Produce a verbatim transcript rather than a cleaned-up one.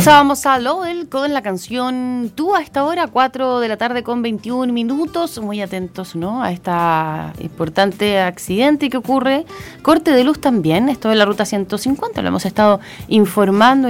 Escuchábamos a Lowell con la canción Tú a esta hora, cuatro de la tarde con veintiún minutos. Muy atentos, ¿no?, a este importante accidente que ocurre. Corte de luz también, esto de la ruta ciento cincuenta, lo hemos estado informando.